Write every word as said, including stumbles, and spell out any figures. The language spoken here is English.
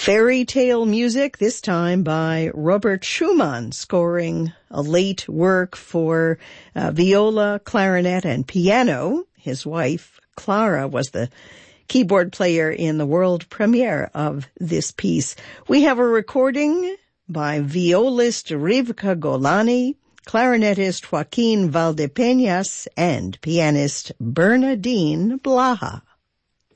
Fairy tale music, this time by Robert Schumann, scoring a late work for uh, viola, clarinet, and piano. His wife, Clara, was the keyboard player in the world premiere of this piece. We have a recording by violist Rivka Golani, clarinetist Joaquin Valdepeñas, and pianist Bernardine Blaha.